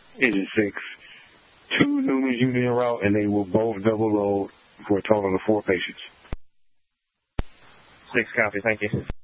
Engine 6. 2 Newman's unit en route, and they will both double load for a total of 4 patients. 6 copy, thank you.